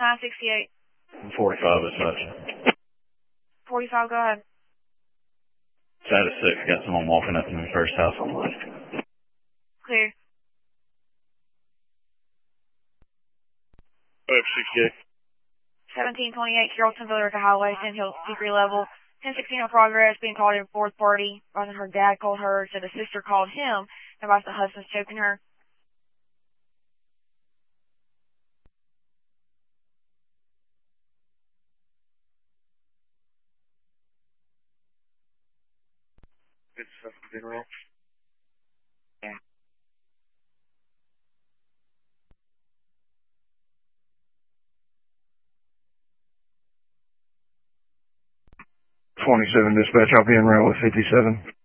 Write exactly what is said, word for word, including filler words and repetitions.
nine sixty-eight. forty-five as such. forty-five, go ahead. Status six, got someone walking up in the first house on the left. Clear. five sixty-eight. seventeen twenty-eight, Carrolltonville, Rica Highway, Sand Hill, secret level. ten sixteen in progress, being called in fourth party. Advising her dad called her, said the sister called him, and advised the husband's choking her. Good stuff, general. Yeah. twenty-seven dispatch, I'll be in railway fifty-seven.